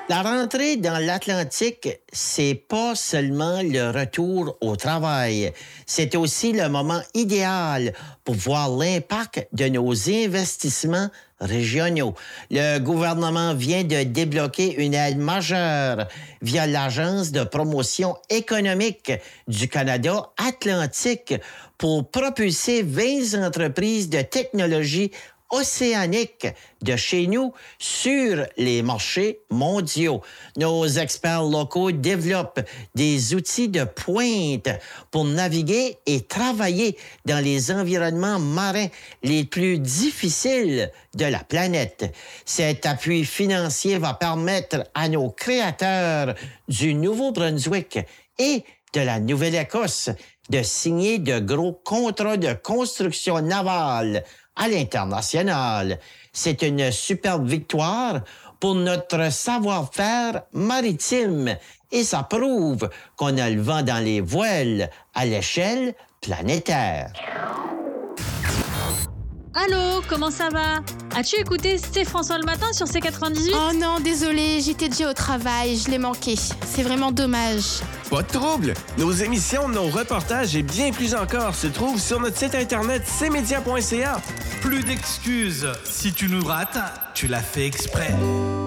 La rentrée dans l'Atlantique, c'est pas seulement le retour au travail, c'est aussi le moment idéal pour voir l'impact de nos investissements régionaux. Le gouvernement vient de débloquer une aide majeure via l'Agence de promotion économique du Canada Atlantique pour propulser 20 entreprises de technologie océanique de chez nous sur les marchés mondiaux. Nos experts locaux développent des outils de pointe pour naviguer et travailler dans les environnements marins les plus difficiles de la planète. Cet appui financier va permettre à nos créateurs du Nouveau-Brunswick et de la Nouvelle-Écosse de signer de gros contrats de construction navale à l'international. C'est une superbe victoire pour notre savoir-faire maritime et ça prouve qu'on a le vent dans les voiles à l'échelle planétaire. Allô, comment ça va? As-tu écouté C'est François le matin sur C98? Oh non, désolé, j'étais déjà au travail, je l'ai manqué. C'est vraiment dommage. Pas de trouble! Nos émissions, nos reportages et bien plus encore se trouvent sur notre site internet cmedia.ca. Plus d'excuses. Si tu nous rates, tu l'as fait exprès.